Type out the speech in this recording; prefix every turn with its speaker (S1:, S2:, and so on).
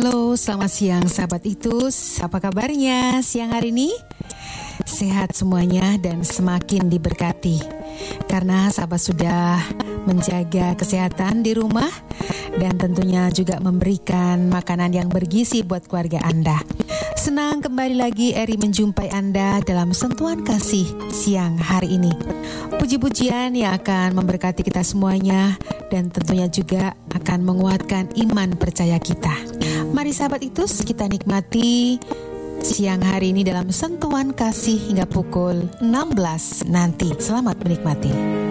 S1: Halo, selamat siang sahabat Itus. Apa kabarnya siang hari ini? Sehat semuanya dan semakin diberkati. Karena sahabat sudah menjaga kesehatan di rumah dan tentunya juga memberikan makanan yang bergizi buat keluarga Anda. Senang kembali lagi Eri menjumpai Anda dalam sentuhan kasih siang hari ini. Puji-pujian yang akan memberkati kita semuanya dan tentunya juga akan menguatkan iman percaya kita. Mari sahabat Itus, kita nikmati siang hari ini dalam sentuhan kasih hingga pukul 16 nanti. Selamat menikmati.